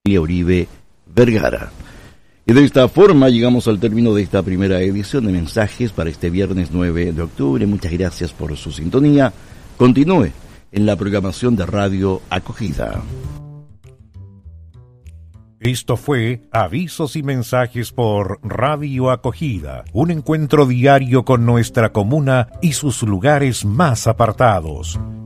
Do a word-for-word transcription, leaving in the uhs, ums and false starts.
Uribe Vergara. Y de esta forma llegamos al término de esta primera edición de Mensajes para este viernes nueve de octubre. Muchas gracias por su sintonía. Continúe en la programación de Radio Acogida. Esto fue Avisos y Mensajes por Radio Acogida, un encuentro diario con nuestra comuna y sus lugares más apartados.